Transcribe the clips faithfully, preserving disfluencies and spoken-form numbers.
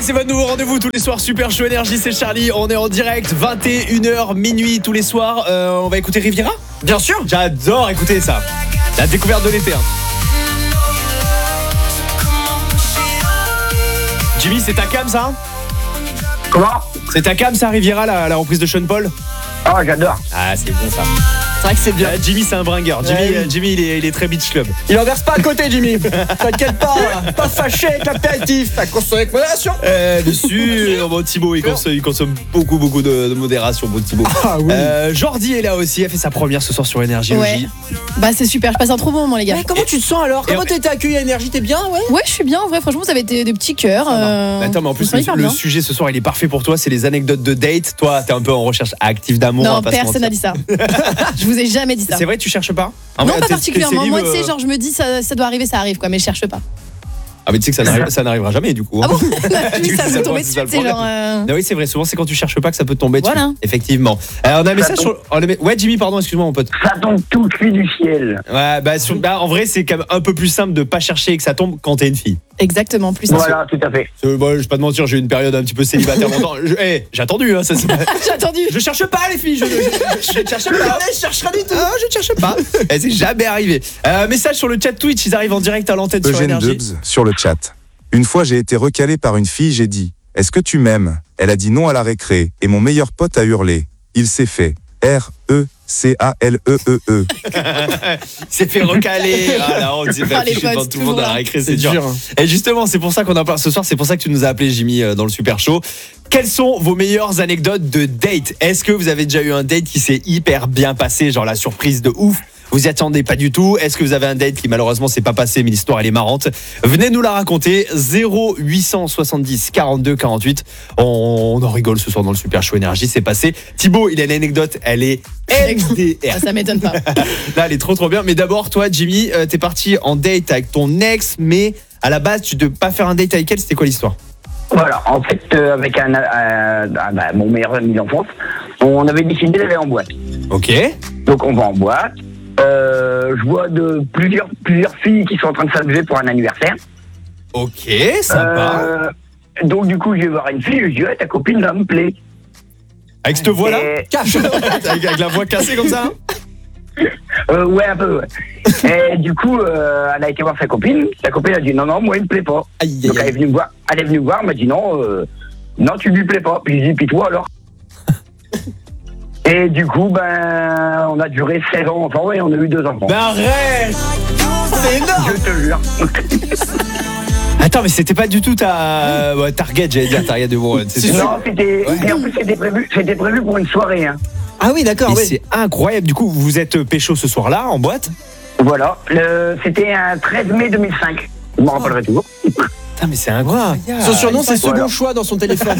c'est votre nouveau rendez-vous tous les soirs, Super Show Énergie, c'est Charlie. On est en direct, vingt et une heures minuit tous les soirs. euh, On va écouter Riviera. Bien sûr. J'adore écouter ça. La découverte de l'été, hein. Jimmy, c'est ta cam ça? Comment? C'est ta cam ça, Riviera, la, la reprise de Sean Paul? Oh, j'adore. Ah, c'est bon ça. C'est vrai que c'est bien. Euh, Jimmy, c'est un bringueur. Jimmy, Ouais. euh, Jimmy il, est, il est très beach club. Il en verse pas à côté, Jimmy. T'inquiète pas, pas fâché avec l'apéritif. T'as consommé avec modération. Euh, bien sûr, bon Thibaut, il consomme, il consomme beaucoup, beaucoup de, de modération, bon Thibaut. Ah oui. Euh, Jordi est là aussi, elle fait sa première ce soir sur Énergie. Ouais. Logie. Bah c'est super, je passe un trop bon moment les gars. Ouais, comment tu te sens alors? Et- Comment t'as été accueilli à Énergie? T'es bien, ouais? Ouais, je suis bien en vrai, franchement, vous avez des, des petits cœurs. euh, Attends, mais en je plus, me sens le, hyper le bien. sujet ce soir, il est parfait pour toi. C'est les anecdotes de date. Toi, t'es un peu en recherche active d'amour. on Non, va pas se personne n'a mentir. dit ça. Je vous ai jamais dit ça. C'est vrai, tu cherches pas? En Non, vrai, pas t'es- t'es particulièrement. célib, Moi, tu sais, euh, genre, je me dis, ça, ça doit arriver, ça arrive, quoi, mais je cherche pas. Ah, mais tu sais que ça n'arrive- ça n'arrivera jamais, du coup. hein. Ah bon Du Oui, coup, ça c'est me tomber ça, dessus, le c'est genre. problème. euh, Ah oui, c'est vrai, souvent c'est quand tu cherches pas que ça peut te tomber dessus. Voilà. Effectivement. Euh, on a un message sur. on a mis- Ouais, Jimmy, pardon, excuse-moi, mon pote. Ça tombe tout cuit du ciel. Ouais, bah, sur- bah, en vrai, c'est quand même un peu plus simple de pas chercher et que ça tombe quand t'es une fille. Exactement, plus simple. Voilà, tout à fait. Euh, bah, je vais pas te mentir, j'ai eu une période un petit peu célibataire longtemps. Je- eh, j'ai attendu, hein, ça c'est pas- J'ai attendu. Je cherche pas les filles, je, je, je, je cherche pas. je chercherai du tout. Ah, je ne cherche pas. Eh, c'est jamais arrivé. Euh, message sur le chat Twitch, ils arrivent en direct à l'antenne sur Eugène Énergie. Dubs sur le chat. Une fois, j'ai été recalé par une fille, j'ai dit « Est-ce que tu m'aimes ?» Elle a dit non à la récré, et mon meilleur pote a hurlé. Il s'est fait R E C A L E E E. C'est fait recaler. Ah là, on dit Ah, les affiché devant potes, tout le monde à la toujours récré, c'est C'est dur. dur, hein. Et justement, c'est pour ça qu'on en parle ce soir, c'est pour ça que tu nous as appelé Jimmy euh, dans le Super Show. Quelles sont vos meilleures anecdotes de date? Est-ce que vous avez déjà eu un date qui s'est hyper bien passé, genre la surprise de ouf? Vous y attendez pas du tout? Est-ce que vous avez un date qui malheureusement s'est pas passé mais l'histoire elle est marrante? Venez nous la raconter. Zéro huit cent soixante-dix quarante-deux quarante-huit. On, on en rigole ce soir dans le Super Show Énergie, c'est passé. Thibaut, il a une anecdote, elle est L D R. Ça, ça m'étonne pas. Là, elle est trop trop bien. Mais d'abord, toi, Jimmy, euh, t'es parti en date avec ton ex, mais à la base, tu devais pas faire un date avec elle. C'était quoi l'histoire? Voilà, en fait, euh, avec un, euh, ah, bah, mon meilleur ami d'enfance, on avait décidé d'aller en boîte. Ok. Donc on va en boîte. Euh, je vois de plusieurs, plusieurs filles qui sont en train de s'amuser pour un anniversaire. Ok, sympa. Euh, donc du coup, je vais voir une fille, je dis ouais, ta copine là me plaît. Avec cette voix-là, Et- cache. avec, avec la voix cassée comme ça. hein Euh, ouais, un peu, ouais. Et du coup, euh, elle a été voir sa copine. Sa copine a dit non, non, moi, il me plaît pas. Aïe, aïe, Donc, elle est aïe. venue me voir. Elle est venue me voir, elle m'a dit non, euh, non, tu lui plais pas. Puis je dis, puis toi alors? Et du coup, ben, on a duré seize ans ensemble et on a eu deux enfants. Ben arrête. C'est énorme. Je te jure. Attends, mais c'était pas du tout ta ouais, target, j'allais dire target de bon. C'est sûr. Non, c'était. Et en plus, c'était prévu, c'était prévu pour une soirée. Hein. Ah oui, d'accord, Et oui. c'est incroyable. Du coup, vous êtes pécho ce soir-là en boîte. Voilà. Le, c'était un treize mai deux mille cinq. Je m'en rappellerai toujours. Putain, mais c'est incroyable. Son surnom, c'est second Voilà. choix dans son téléphone.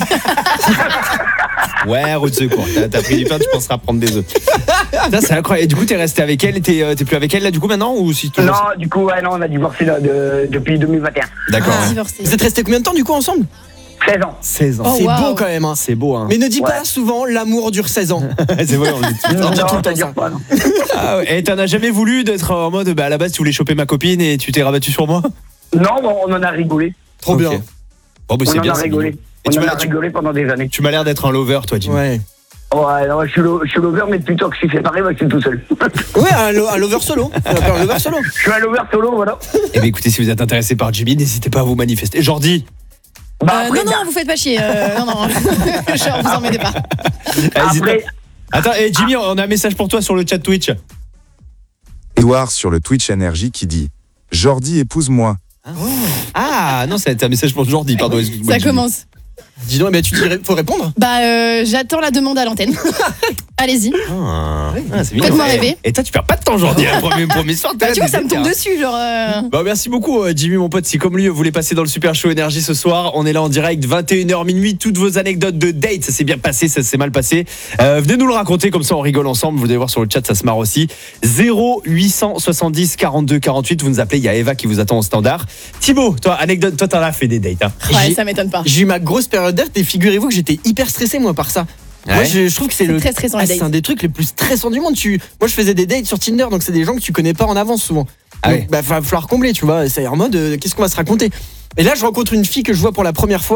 Ouais, route de secours. T'as, t'as pris du pain, tu penseras prendre des œufs. Putain, c'est incroyable. Et du coup, t'es resté avec elle et t'es, euh, t'es plus avec elle là du coup maintenant ou si toujours... Non, du coup, ouais, non, on a divorcé là, de, depuis deux mille vingt et un. D'accord. Ah, ouais. divorcé. Vous êtes restés combien de temps du coup ensemble? seize ans. seize ans. Oh, C'est wow. beau quand même, hein. C'est beau, hein. Mais ne dis Ouais. pas souvent l'amour dure seize ans. c'est vrai, on le dit. Non, dit tout le ça temps dure ça. pas, non. Ah ouais. Et t'en as jamais voulu d'être en mode, bah à la base tu voulais choper ma copine et tu t'es rabattu sur moi? Non, bon, on en a rigolé. Trop Ok. bien. Bon, bah On c'est en bien. a c'est rigolé. mignon. Et On tu en m'as a l'air- tu- rigolé pendant des années. Tu m'as l'air d'être un lover, toi, Jimmy. Ouais. Ouais, non, je suis, lo- je suis lover, mais plutôt que je suis séparé, moi, je suis tout seul. Ouais, un, lo- un lover solo. On appelle un lover solo. Je suis un lover solo, voilà. Eh bien, écoutez, si vous êtes intéressé par Jimmy, n'hésitez pas à vous manifester. Jordi, Bah, Euh, après, non, non, vous faites pas chier. euh, non, non. Genre, vous en mettez pas. n'hésite après, pas. Attends, et Jimmy, on a un message pour toi sur le chat Twitch. Édouard sur le Twitch Énergie qui dit « Jordi, épouse-moi ». Ah, non, c'est un message pour Jordi, pardon. excuse-moi, Ça Jimmy. commence. Dis donc, mais tu dirais, faut répondre. Bah, euh, j'attends la demande à l'antenne. Allez-y. Ah, ah, c'est mignon. Faites-moi Et- rêver. Et toi, tu perds pas de temps, Jordi. Le premier, premier soir, t'es Bah, là, tu vois, t'es ça me tombe déter. dessus, genre. euh, Bah, merci beaucoup, euh, Jimmy, mon pote. Si comme lui, vous voulez passer dans le Super Show Énergie ce soir, on est là en direct, vingt et une heures minuit. Toutes vos anecdotes de date, ça s'est bien passé, ça s'est mal passé. Euh, venez nous le raconter, comme ça on rigole ensemble. Vous allez voir sur le chat, ça se marre aussi. Zéro huit cent soixante-dix quarante-deux quarante-huit. Vous nous appelez, il y a Eva qui vous attend au standard. Thibaut, toi, anecdote, toi, t'en as fait des dates, hein. Ouais, J'ai- ça m'étonne pas. J'ai eu ma grosse période date et figurez-vous que j'étais hyper stressé moi par ça. Moi Ouais. je, je trouve que c'est C'est le très stressant, les Ah, c'est dates. un des trucs les plus stressants du monde. Tu, moi je faisais des dates sur Tinder donc c'est des gens que tu connais pas en avance souvent. Ah Donc, ouais. bah va falloir combler tu vois. C'est en mode euh, qu'est-ce qu'on va se raconter. Et là je rencontre une fille que je vois pour la première fois.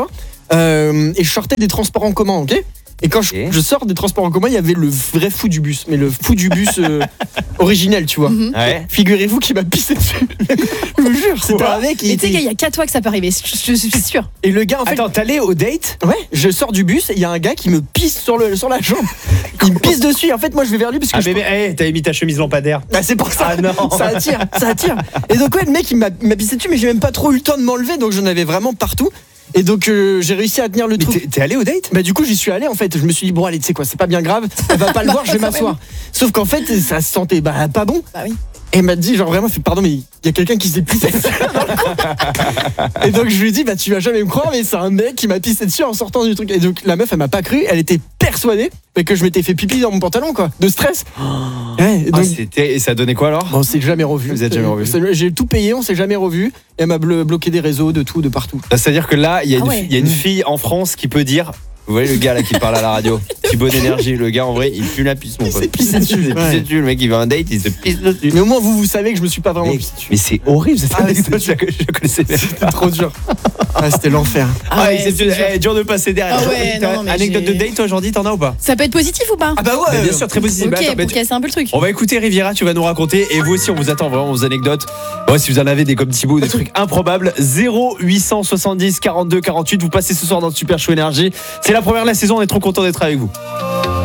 Euh, et je sortais des transports en commun, ok. Et quand je, Ok. je sors des transports en commun, il y avait le vrai fou du bus, mais le fou du bus euh, originel, tu vois. Mhm. Ouais. Figurez-vous qu'il m'a pissé dessus. Je vous jure, c'était un mec. il Mais tu sais était- qu'il y a qu'à toi que ça peut arriver, je, je suis sûre. Et le gars, en fait, Attends, t'allais au date? ouais, je sors du bus, et il y a un gars qui me pisse sur, le, sur la jambe. Il me pisse dessus. Et en fait, moi, je vais vers lui parce que Ah je mais, mais hey, t'avais mis ta chemise lampadaire. Bah, c'est pour ça. Ah non. Ça attire, ça attire. Et donc ouais, le mec il m'a il m'a pissé dessus, mais j'ai même pas trop eu le temps de m'enlever, donc j'en avais vraiment partout. Et donc euh, j'ai réussi à tenir le Mais truc. t'es, t'es allé au date? Bah du coup j'y suis allé en fait. Je me suis dit bon allez tu sais quoi, c'est pas bien grave. Elle va pas le voir, je vais Quand m'asseoir. Sauf qu'en fait ça se sentait bah pas bon. Bah oui. Et elle m'a dit genre vraiment, fait, pardon mais il y a quelqu'un qui s'est pissé dessus dans le coin. Et donc je lui ai dit bah tu vas jamais me croire mais c'est un mec qui m'a pissé dessus en sortant du truc. Et donc la meuf elle m'a pas cru, elle était persuadée que je m'étais fait pipi dans mon pantalon quoi, de stress. Ouais, et Ah, donc, c'était... Et ça donnait quoi alors? on s'est jamais revu. Vous êtes jamais revus. J'ai tout payé, on s'est jamais revu. Et elle m'a blo- bloqué des réseaux, de tout, de partout. C'est-à-dire que là, il y a, Ah une, ouais. il y a une fille en France qui peut dire. Vous voyez le gars là qui parle à la radio, petit bonne énergie, le gars en vrai il pue la pisse mon Il pote. s'est pissé dessus. Il s'est Ouais. pissé dessus, le mec il veut un date, il se pisse dessus. Mais au moins vous, vous savez que je me suis pas vraiment Mais, pissé dessus. mais c'est horrible cette Ah, anecdote, je c'est- la- je la connaissais même pas. C'était trop dur. Ah, c'était l'enfer. Ah ouais, exceptionnel. c'est dur. Eh, dur de passer derrière. Ah ouais, T'as non, non, mais anecdote j'ai- de date toi Jordi, t'en as ou pas? Ça peut être positif ou pas? Ah bah ouais. Mais bien sûr, très positif. Ok, Bah, attends, mais pour tu- casser un peu le truc. On va écouter Riviera, tu vas nous raconter. Et vous aussi, on vous attend vraiment vos anecdotes. Ouais, si vous en avez des comme Thibaut, des trucs improbables. zéro huit cent soixante-dix quarante-deux quarante-huit. Vous passez ce soir dans le Super Show Énergie. C'est la première de la saison, on est trop content d'être avec vous.